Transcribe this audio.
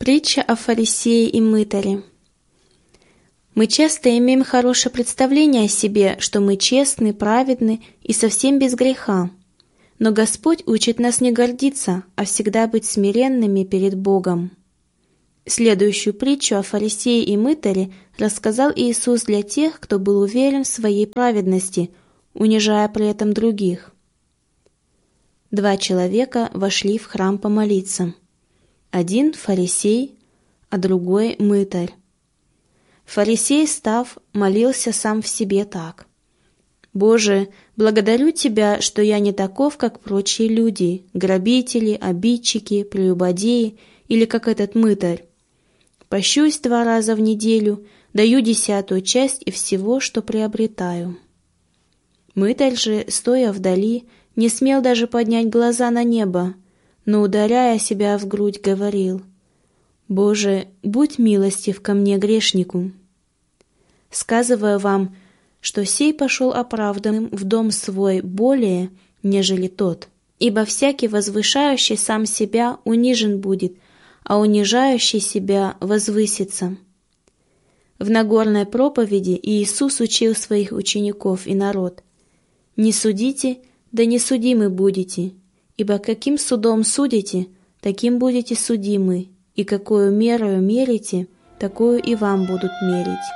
Притча о фарисее и мытаре. Мы часто имеем хорошее представление о себе, что мы честны, праведны и совсем без греха. Но Господь учит нас не гордиться, а всегда быть смиренными перед Богом. Следующую притчу о фарисее и мытаре рассказал Иисус для тех, кто был уверен в своей праведности, унижая при этом других. 2 человека вошли в храм помолиться. Один фарисей, а другой мытарь. Фарисей, став, молился сам в себе так: «Боже, благодарю Тебя, что я не таков, как прочие люди, грабители, обидчики, прелюбодеи или как этот мытарь. Пощусь 2 раза в неделю, даю 10-ую часть и всего, что приобретаю». Мытарь же, стоя вдали, не смел даже поднять глаза на небо, но, ударяя себя в грудь, говорил: «Боже, будь милостив ко мне, грешнику». Сказываю вам, что сей пошел оправданным в дом свой более, нежели тот. Ибо всякий возвышающий сам себя унижен будет, а унижающий себя возвысится. В Нагорной проповеди Иисус учил своих учеников и народ: «Не судите, да не судимы будете, ибо каким судом судите, таким будете судимы, и какую мерою мерите, такую и вам будут мерить».